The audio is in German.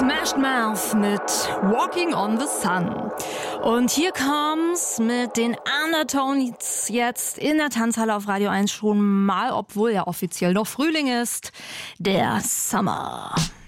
Smashed Mouth mit Walking on the Sun. Und hier kommt's mit den Undertones jetzt in der Tanzhalle auf Radio 1 schon mal, obwohl ja offiziell noch Frühling ist, der Summer.